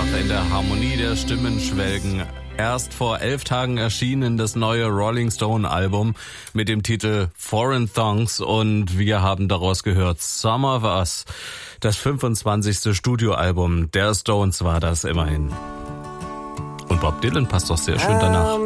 darf in der Harmonie der Stimmen schwelgen. Erst vor 11 Tagen erschienen das neue Rolling Stone Album mit dem Titel Foreign Songs und wir haben daraus gehört Some of Us. Das 25. Studioalbum der Stones war das immerhin. Und Bob Dylan passt doch sehr schön danach.